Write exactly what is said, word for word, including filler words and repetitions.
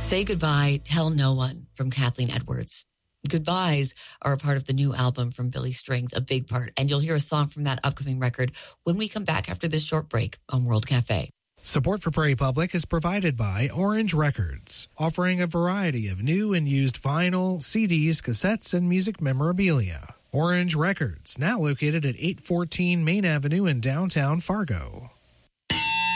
Say Goodbye, Tell No One from Kathleen Edwards. Goodbyes are a part of the new album from Billy Strings, a big part, and you'll hear a song from that upcoming record when we come back after this short break on World Cafe. Support for Prairie Public is provided by Orange Records, offering a variety of new and used vinyl, C Ds, cassettes, and music memorabilia. Orange Records, now located at eight fourteen Main Avenue in downtown Fargo.